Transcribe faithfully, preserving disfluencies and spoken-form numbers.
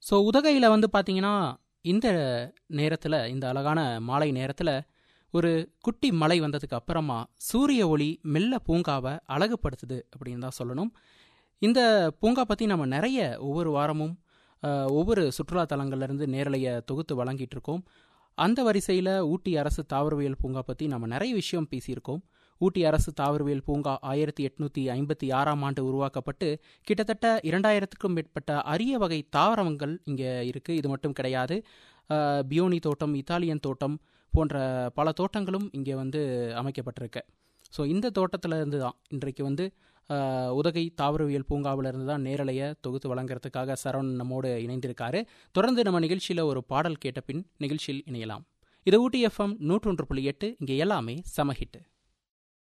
So உதகையில் வந்து பார்த்தீங்கன்னா இந்த நேரத்தில், இந்த அழகான மாலை நேரத்தில் ஒரு குட்டி மழை வந்ததுக்கு அப்புறமா சூரிய ஒளி மெல்ல பூங்காவை அழகுபடுத்துது அப்படின்னு தான் சொல்லணும். இந்த பூங்கா பற்றி நம்ம நிறைய ஒவ்வொரு வாரமும் அஹ், ஒவ்வொரு சுற்றுலா தலங்கள்லேருந்து நேரலையை தொகுத்து வழங்கிட்டு இருக்கோம். அந்த வரிசையில் ஊட்டி அரசு தாவரவியல் பூங்கா பற்றி நம்ம நிறைய விஷயம் பேசியிருக்கோம். ஊட்டி அரசு தாவரவியல் பூங்கா ஆயிரத்தி எட்நூற்றி ஐம்பத்தி ஆறாம் ஆண்டு உருவாக்கப்பட்டு கிட்டத்தட்ட இரண்டாயிரத்துக்கும் மேற்பட்ட அரிய வகை தாவரங்கள் இங்கே இருக்குது. இது மட்டும் கிடையாது, அஹ், பியோனி தோட்டம், இத்தாலியன் தோட்டம் போன்ற பல தோட்டங்களும் இங்கே வந்து அமைக்கப்பட்டிருக்கு. ஸோ இந்த தோட்டத்தில் இருந்து தான் இன்றைக்கு வந்து அஹ், உதகை தாவரவியல் பூங்காவிலிருந்து தான் நேரலையை தொகுத்து வழங்குறதுக்காக சரவணன் நம்மோடு இணைந்திருக்காரு. தொடர்ந்து நம்ம நிகழ்ச்சியில் ஒரு பாடல் கேட்ட பின் நிகழ்ச்சியில் இணையலாம். இது ஊட்டி எஃப்எம் நூற்றொன்று புள்ளி எட்டு. இங்கே எல்லாமே சமஹிட்டு.